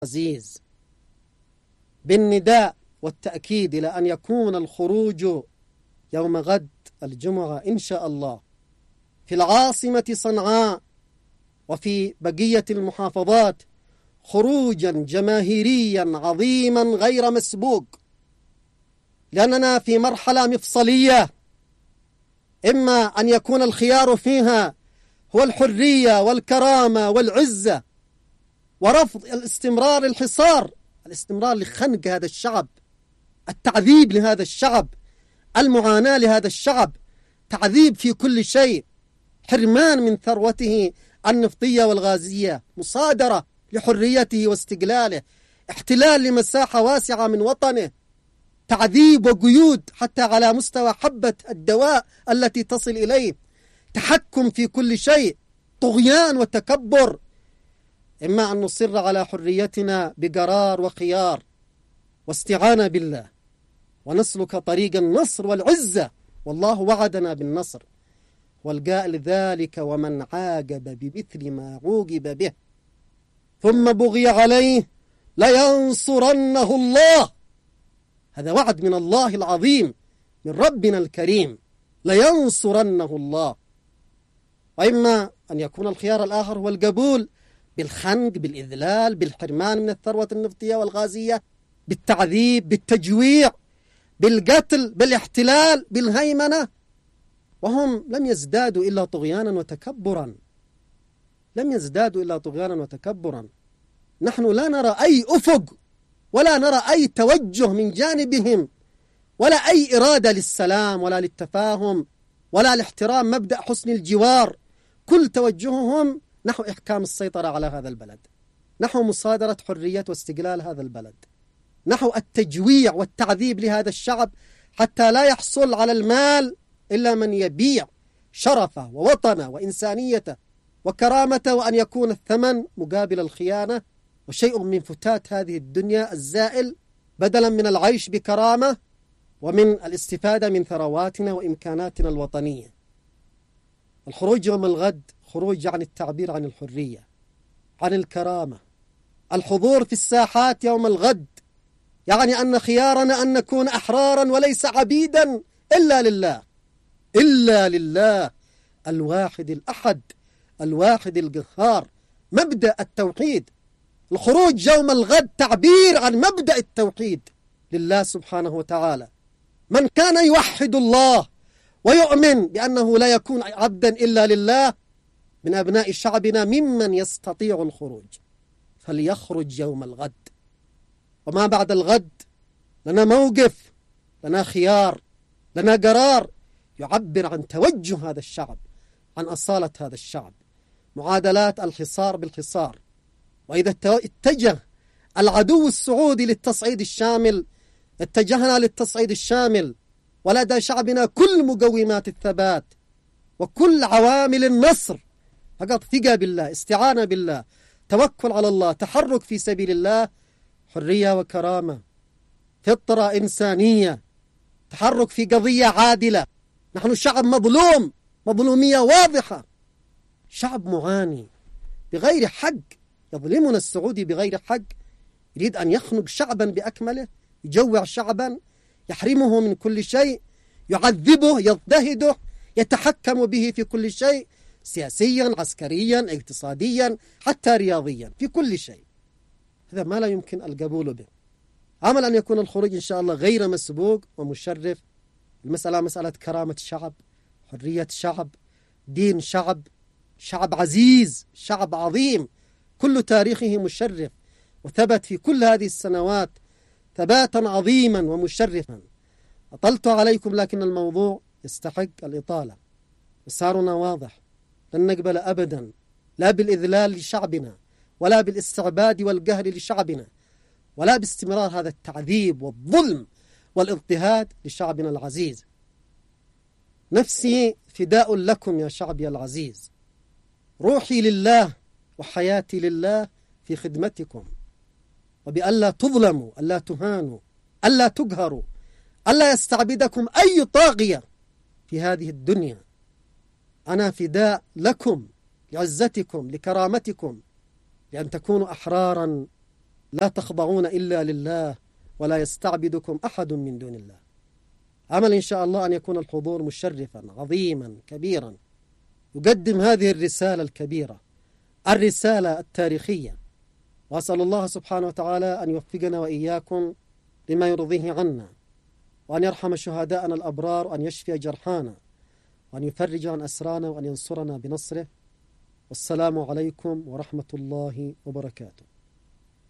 عزيز بالنداء والتأكيد إلى أن يكون الخروج يوم غد الجمعة إن شاء الله في العاصمة صنعاء وفي بقية المحافظات خروجا جماهيريا عظيما غير مسبوق، لأننا في مرحلة مفصلية، إما أن يكون الخيار فيها هو الحرية والكرامة والعزة ورفض الاستمرار الاستمرار لخنق هذا الشعب، التعذيب لهذا الشعب، المعاناة لهذا الشعب، تعذيب في كل شيء، حرمان من ثروته النفطية والغازية، مصادرة لحريته واستقلاله، احتلال لمساحة واسعة من وطنه، تعذيب وقيود حتى على مستوى حبة الدواء التي تصل إليه، تحكم في كل شيء، طغيان وتكبر. إما أن نصر على حريتنا بقرار وخيار واستعانة بالله ونسلك طريق النصر والعزة، والله وعدنا بالنصر، والقائل ذلك ومن عاقب بمثل ما عوقب به ثم بغي عليه لينصرنه الله. هذا وعد من الله العظيم، من ربنا الكريم، لينصرنه الله. وإما أن يكون الخيار الآخر هو القبول بالخنق، بالإذلال، بالحرمان من الثروة النفطية والغازية، بالتعذيب، بالتجويع، بالقتل، بالاحتلال، بالهيمنة، وهم لم يزدادوا إلا طغيانا وتكبرا، لم يزدادوا إلا طغيانا وتكبرا. نحن لا نرى أي أفق ولا نرى أي توجه من جانبهم، ولا أي إرادة للسلام ولا للتفاهم ولا لاحترام مبدأ حسن الجوار. كل توجههم نحو إحكام السيطرة على هذا البلد، نحو مصادرة حرية واستقلال هذا البلد، نحو التجويع والتعذيب لهذا الشعب حتى لا يحصل على المال إلا من يبيع شرفه ووطنه وإنسانيته وكرامته، وأن يكون الثمن مقابل الخيانة وشيء من فتات هذه الدنيا الزائل، بدلا من العيش بكرامة ومن الاستفادة من ثرواتنا وإمكاناتنا الوطنية. الخروج يوم الغد خروج عن التعبير عن الحرية، عن الكرامة. الحضور في الساحات يوم الغد يعني أن خيارنا أن نكون أحرارا وليس عبيدا إلا لله، إلا لله الواحد الأحد الواحد القهار، مبدأ التوحيد. الخروج يوم الغد تعبير عن مبدأ التوحيد لله سبحانه وتعالى. من كان يوحد الله ويؤمن بأنه لا يكون عبدا إلا لله من أبناء شعبنا ممن يستطيع الخروج فليخرج يوم الغد. وما بعد الغد لنا موقف، لنا خيار، لنا قرار يعبر عن توجه هذا الشعب، عن أصالة هذا الشعب. معادلات الحصار بالحصار، وإذا اتجه العدو السعودي للتصعيد الشامل اتجهنا للتصعيد الشامل، ولدى شعبنا كل مقومات الثبات وكل عوامل النصر، فقط ثقة بالله، استعانة بالله، توكل على الله، تحرك في سبيل الله، حرية وكرامة، فطرة إنسانية، تحرك في قضية عادلة. نحن شعب مظلوم، مظلومية واضحة، شعب معاني بغير حق، يظلمنا السعودي بغير حق، يريد أن يخنق شعبا بأكمله، يجوع شعبا، يحرمه من كل شيء، يعذبه، يضطهده، يتحكم به في كل شيء، سياسيا، عسكريا، اقتصاديا، حتى رياضيا، في كل شيء. هذا ما لا يمكن القبول به. عمل أن يكون الخروج إن شاء الله غير مسبوق ومشرف. المسألة مسألة كرامة شعب، حرية شعب، دين شعب، شعب عزيز، شعب عظيم، كل تاريخه مشرف، وثبت في كل هذه السنوات ثباتا عظيما ومشرفا. أطلت عليكم لكن الموضوع يستحق الإطالة. مسارنا واضح، لن نقبل أبدا لا بالإذلال لشعبنا ولا بالاستعباد والقهر لشعبنا ولا باستمرار هذا التعذيب والظلم والاضطهاد لشعبنا العزيز. نفسي فداء لكم يا شعبي العزيز، روحي لله وحياتي لله في خدمتكم، وبألا تظلموا، ألا تهانوا، ألا تقهروا، ألا يستعبدكم أي طاغية في هذه الدنيا. أنا فداء لكم، لعزتكم، لكرامتكم، لأن تكونوا أحرارا لا تخضعون إلا لله ولا يستعبدكم أحد من دون الله. أمل إن شاء الله أن يكون الحضور مشرفا عظيما كبيرا يقدم هذه الرسالة الكبيرة، الرسالة التاريخية. وأسأل الله سبحانه وتعالى أن يوفقنا وإياكم لما يرضيه عنا، وأن يرحم شهداءنا الأبرار، وأن يشفي جرحانا، وأن يفرج عن أسرانا، وأن ينصرنا بنصره. والسلام عليكم ورحمة الله وبركاته.